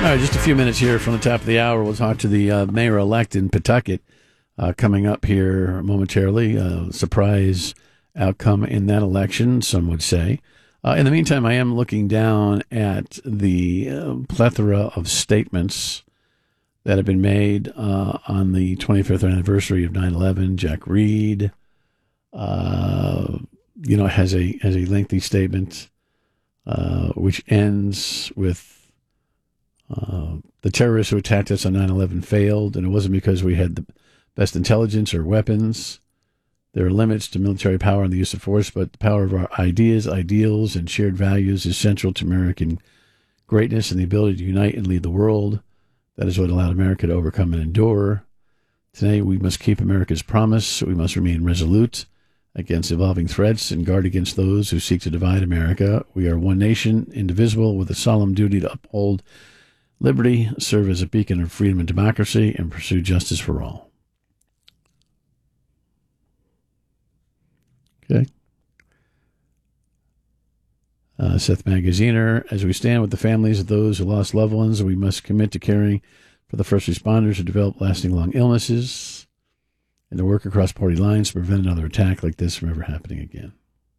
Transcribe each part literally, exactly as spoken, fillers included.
right, just a few minutes here from the top of the hour. We'll talk to the uh, mayor-elect in Pawtucket uh, coming up here momentarily. Uh, surprise outcome in that election, some would say. Uh, in the meantime, I am looking down at the uh, plethora of statements that have been made uh, on the twenty-fifth anniversary of nine eleven. Jack Reed, uh, you know, has a has a lengthy statement uh, which ends with uh, the terrorists who attacked us on nine eleven failed, and it wasn't because we had the best intelligence or weapons. There are limits to military power and the use of force, but the power of our ideas, ideals, and shared values is central to American greatness and the ability to unite and lead the world. That is what allowed America to overcome and endure. Today, we must keep America's promise. We must remain resolute against evolving threats and guard against those who seek to divide America. We are one nation, indivisible, with a solemn duty to uphold liberty, serve as a beacon of freedom and democracy, and pursue justice for all. Okay. Uh, Seth Magaziner, as we stand with the families of those who lost loved ones, we must commit to caring for the first responders who develop lasting lung illnesses and to work across party lines to prevent another attack like this from ever happening again.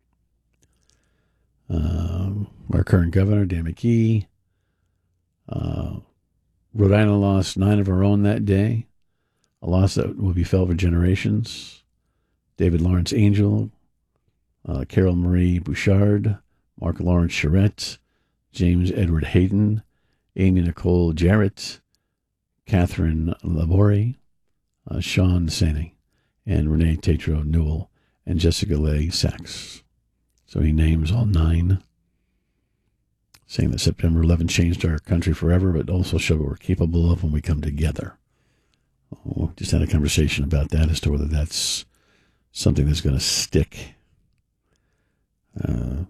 Um, our current governor, Dan McKee, uh, Rhode Island lost nine of our own that day, a loss that will be felt for generations. David Lawrence Angel, uh, Carol Marie Bouchard, Mark Lawrence Charette, James Edward Hayden, Amy Nicole Jarrett, Catherine Labore, uh, Sean Saney, and Renee Tatro Newell, and Jessica Leigh Sachs. So he names all nine, saying that September eleventh changed our country forever, but also showed what we're capable of when we come together. Oh, just had a conversation about that as to whether that's something that's going to stick. Uh,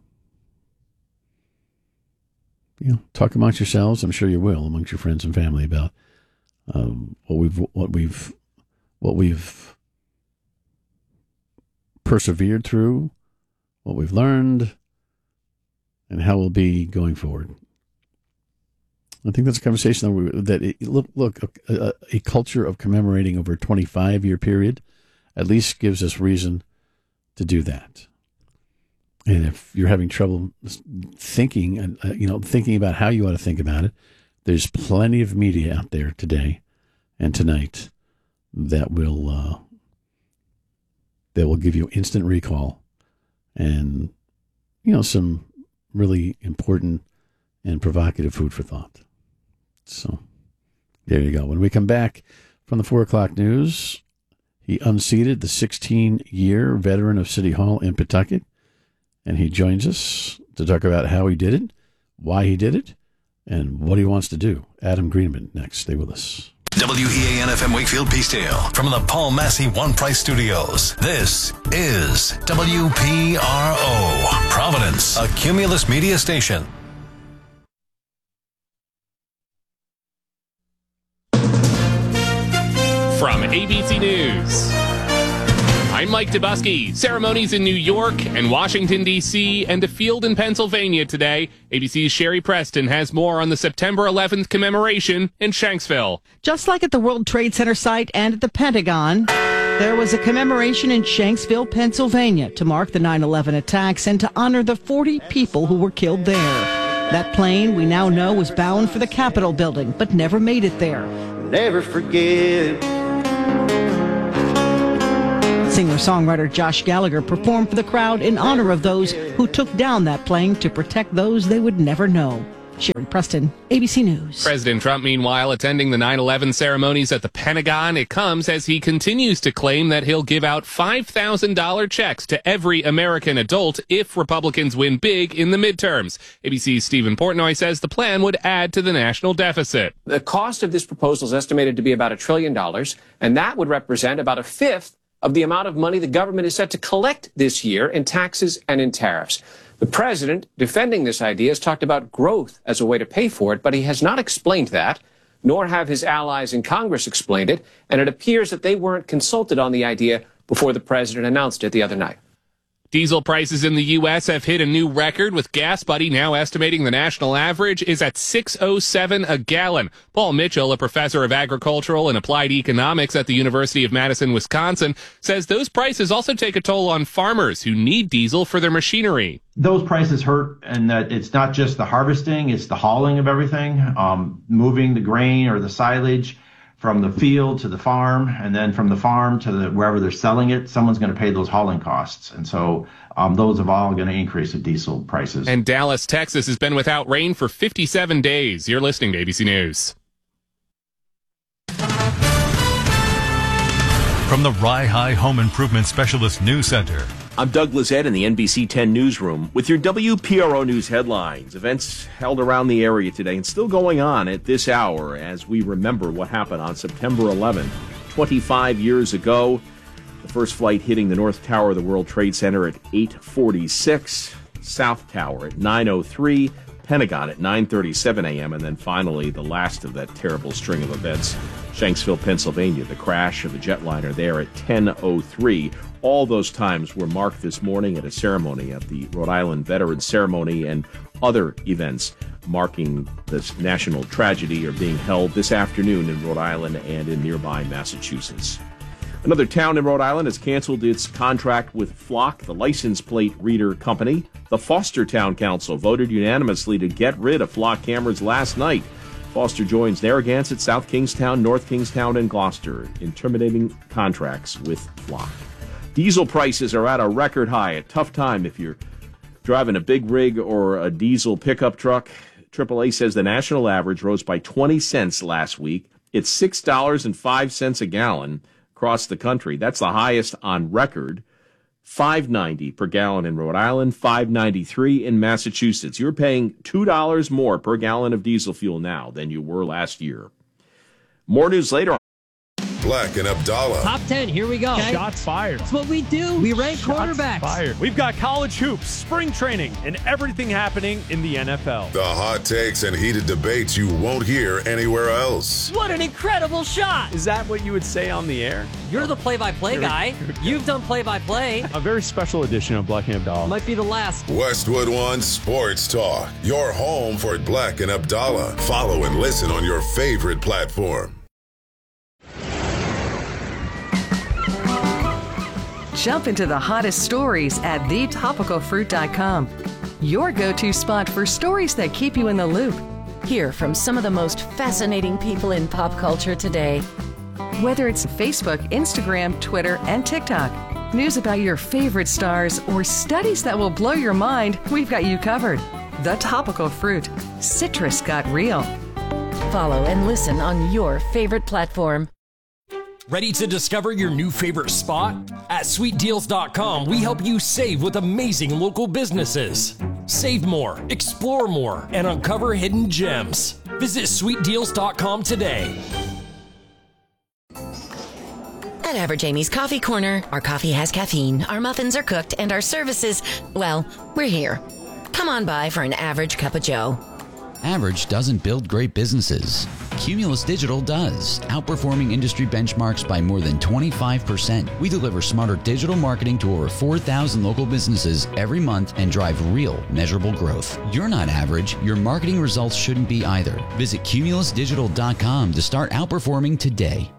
you know, talk amongst yourselves. I'm sure you will, amongst your friends and family, about um, what we've what we've what we've persevered through, what we've learned, and how we'll be going forward. I think that's a conversation that, we, that it, look look a, a, a culture of commemorating over a twenty-five year period at least gives us reason to do that. And if you're having trouble thinking, uh, you know, thinking about how you ought to think about it, there's plenty of media out there today and tonight that will uh, that will give you instant recall and, you know, some really important and provocative food for thought. So there you go. When we come back from the four o'clock news, he unseated the sixteen year veteran of City Hall in Pawtucket. And he joins us to talk about how he did it, why he did it, and what he wants to do. Adam Greenman next. Stay with us. W E A N F M Wakefield Peacedale from the Paul Massey One Price Studios. This is W P R O, Providence, a Cumulus media station. From A B C News, I'm Mike Dubusky. Ceremonies in New York and Washington, D C, and a field in Pennsylvania today. A B C's Sherry Preston has more on the September eleventh commemoration in Shanksville. Just like at the World Trade Center site and at the Pentagon, there was a commemoration in Shanksville, Pennsylvania, to mark the nine eleven attacks and to honor the forty people who were killed there. That plane, we now know, was bound for the Capitol building, but never made it there. Never forget. Singer-songwriter Josh Gallagher performed for the crowd in honor of those who took down that plane to protect those they would never know. Sherry Preston, A B C News. President Trump, meanwhile, attending the nine eleven ceremonies at the Pentagon. It comes as he continues to claim that he'll give out five thousand dollars checks to every American adult if Republicans win big in the midterms. A B C's Stephen Portnoy says the plan would add to the national deficit. The cost of this proposal is estimated to be about a trillion dollars, and that would represent about a fifth of the amount of money the government is set to collect this year in taxes and in tariffs. The president, defending this idea, has talked about growth as a way to pay for it, but he has not explained that, nor have his allies in Congress explained it, and it appears that they weren't consulted on the idea before the president announced it the other night. Diesel prices in the U S have hit a new record, with Gas Buddy now estimating the national average is at six oh seven a gallon. Paul Mitchell, a professor of agricultural and applied economics at the University of Madison, Wisconsin, says those prices also take a toll on farmers who need diesel for their machinery. Those prices hurt, and that it's not just the harvesting, it's the hauling of everything, um, moving the grain or the silage from the field to the farm, and then from the farm to the, wherever they're selling it. Someone's going to pay those hauling costs. And so um, those are all going to increase the diesel prices. And Dallas, Texas has been without rain for fifty-seven days. You're listening to A B C News. From the Rye High Home Improvement Specialist News Center. I'm Doug Lizette in the N B C ten newsroom with your W P R O News headlines. Events held around the area today and still going on at this hour as we remember what happened on September eleventh, twenty-five years ago. The first flight hitting the North Tower of the World Trade Center at eight forty-six, South Tower at nine oh three, Pentagon at nine thirty-seven a.m., and then finally the last of that terrible string of events, Shanksville, Pennsylvania, the crash of the jetliner there at ten oh three. All those times were marked this morning at a ceremony at the Rhode Island Veterans Ceremony, and other events marking this national tragedy are being held this afternoon in Rhode Island and in nearby Massachusetts. Another town in Rhode Island has canceled its contract with Flock, the license plate reader company. The Foster Town Council voted unanimously to get rid of Flock cameras last night. Foster joins Narragansett, South Kingstown, North Kingstown, and Gloucester in terminating contracts with Flock. Diesel prices are at a record high, a tough time if you're driving a big rig or a diesel pickup truck. triple A says the national average rose by twenty cents last week. It's six dollars and five cents a gallon across the country. That's the highest on record. five ninety per gallon in Rhode Island, five ninety-three in Massachusetts. You're paying two dollars more per gallon of diesel fuel now than you were last year. More news later. Black and Abdallah. Top ten, here we go. Okay. Shots fired. That's what we do. We rank Shots quarterbacks. Fired. We've got college hoops, spring training, and everything happening in the N F L. The hot takes and heated debates you won't hear anywhere else. What an incredible shot. Is that what you would say on the air? You're the play-by-play guy. You've done play-by-play. A very special edition of Black and Abdallah. Might be the last. Westwood One Sports Talk. Your home for Black and Abdallah. Follow and listen on your favorite platform. Jump into the hottest stories at the topical fruit dot com. Your go-to spot for stories that keep you in the loop. Hear from some of the most fascinating people in pop culture today. Whether it's Facebook, Instagram, Twitter, and TikTok, news about your favorite stars, or studies that will blow your mind, we've got you covered. The Topical Fruit. Citrus got real. Follow and listen on your favorite platform. Ready to discover your new favorite spot? At sweet deals dot com, we help you save with amazing local businesses. Save more, explore more, and uncover hidden gems. Visit sweet deals dot com today. At Average Amy's Coffee Corner, our coffee has caffeine, our muffins are cooked, and our services, well, we're here. Come on by for an average cup of joe. Average doesn't build great businesses. Cumulus Digital does, outperforming industry benchmarks by more than twenty-five percent. We deliver smarter digital marketing to over four thousand local businesses every month and drive real, measurable growth. You're not average. Your marketing results shouldn't be either. Visit cumulus digital dot com to start outperforming today.